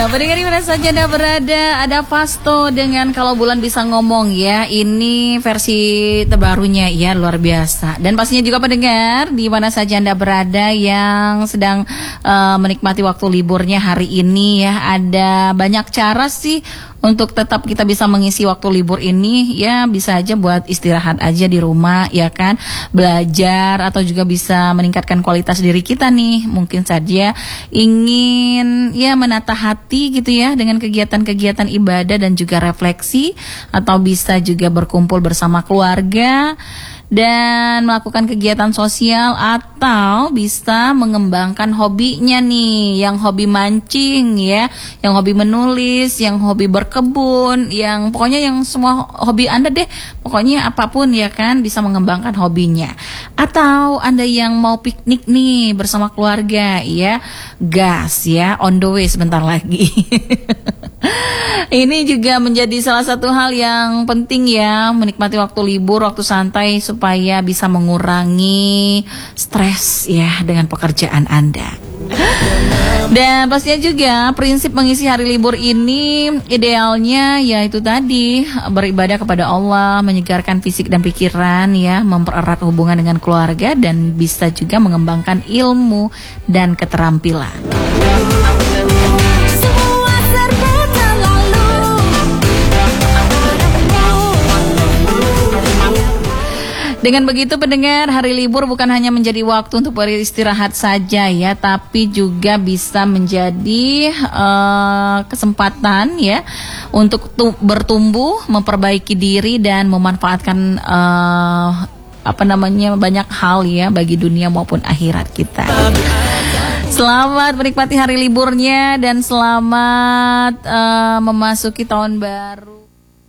Ya, pendengar di mana saja Anda berada, ada Fasto dengan Kalau Bulan Bisa Ngomong ya. Ini versi terbarunya ya, luar biasa. Dan pastinya juga pendengar di mana saja Anda berada yang sedang menikmati waktu liburnya hari ini ya. Ada banyak cara sih untuk tetap kita bisa mengisi waktu libur ini ya, bisa aja buat istirahat aja di rumah ya kan, belajar atau juga bisa meningkatkan kualitas diri kita nih. Mungkin saja ingin ya menata hati gitu ya dengan kegiatan-kegiatan ibadah dan juga refleksi, atau bisa juga berkumpul bersama keluarga dan melakukan kegiatan sosial, atau bisa mengembangkan hobinya nih, yang hobi mancing ya, yang hobi menulis, yang hobi berkebun, yang pokoknya yang semua hobi Anda deh, pokoknya apapun ya kan, bisa mengembangkan hobinya. Atau Anda yang mau piknik nih bersama keluarga ya, gas ya, on the way sebentar lagi. Ini juga menjadi salah satu hal yang penting ya, menikmati waktu libur, waktu santai supaya bisa mengurangi stres ya dengan pekerjaan Anda. Dan pastinya juga prinsip mengisi hari libur ini idealnya yaitu tadi beribadah kepada Allah, menyegarkan fisik dan pikiran ya, mempererat hubungan dengan keluarga, dan bisa juga mengembangkan ilmu dan keterampilan. Dengan begitu pendengar, hari libur bukan hanya menjadi waktu untuk beristirahat saja ya, tapi juga bisa menjadi kesempatan ya untuk bertumbuh, memperbaiki diri, dan memanfaatkan banyak hal ya bagi dunia maupun akhirat kita. Selamat menikmati hari liburnya dan selamat memasuki tahun baru.